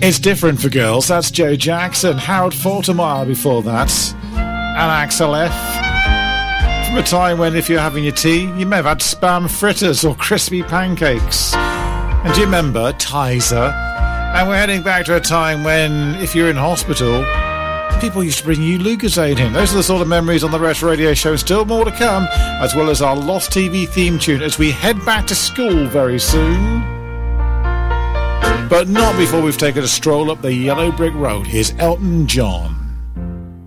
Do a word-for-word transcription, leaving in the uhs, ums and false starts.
It's Different for Girls. That's Joe Jackson. Howard Faltermeyer before that. And Axel F. From a time when, if you're having your tea, you may have had spam fritters or crispy pancakes. And do you remember Tizer? And we're heading back to a time when, if you're in hospital, people used to bring you Lucozade in. Those are the sort of memories on the Retro Radio Show. Still more to come, as well as our Lost T V theme tune as we head back to school very soon. But not before we've taken a stroll up the yellow brick road. Here's Elton John.